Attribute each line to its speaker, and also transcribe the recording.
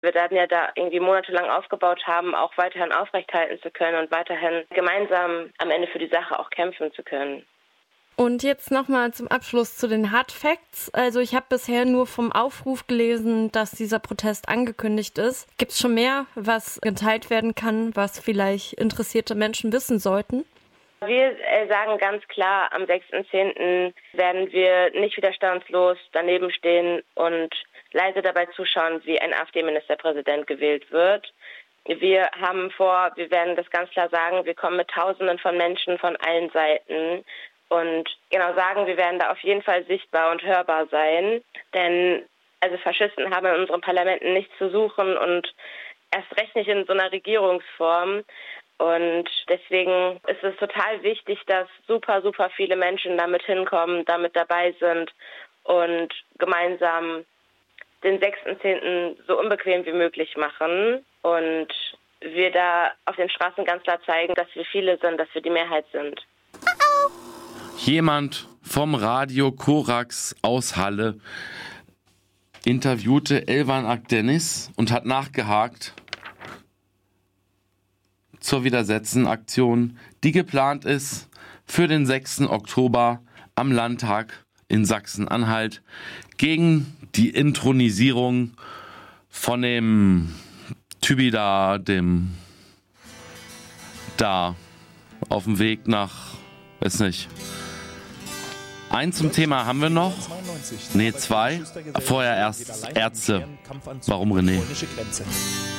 Speaker 1: wir dann ja da irgendwie monatelang aufgebaut haben, auch weiterhin aufrechthalten zu können und weiterhin gemeinsam am Ende für die Sache auch kämpfen zu können.
Speaker 2: Und jetzt nochmal zum Abschluss zu den Hard Facts. Also ich habe bisher nur vom Aufruf gelesen, dass dieser Protest angekündigt ist. Gibt es schon mehr, was geteilt werden kann, was vielleicht interessierte Menschen wissen sollten?
Speaker 1: Wir sagen ganz klar, am 6.10. werden wir nicht widerstandslos daneben stehen und leise dabei zuschauen, wie ein AfD-Ministerpräsident gewählt wird. Wir haben vor, wir werden das ganz klar sagen, wir kommen mit Tausenden von Menschen von allen Seiten und genau sagen, wir werden da auf jeden Fall sichtbar und hörbar sein. Denn Faschisten haben in unseren Parlamenten nichts zu suchen und erst recht nicht in so einer Regierungsform. Und deswegen ist es total wichtig, dass super, super viele Menschen damit hinkommen, damit dabei sind und gemeinsam den 6.10. so unbequem wie möglich machen. Und wir da auf den Straßen ganz klar zeigen, dass wir viele sind, dass wir die Mehrheit sind.
Speaker 3: Jemand vom Radio Korax aus Halle interviewte Elvan Akdeniz und hat nachgehakt zur Widersetzen-Aktion, die geplant ist für den 6. Oktober am Landtag in Sachsen-Anhalt gegen die Inthronisierung von dem Typi da, dem da auf dem Weg nach, weiß nicht. Eins zum Thema haben wir noch. Nee, zwei. Vorher erst Ärzte. Warum René?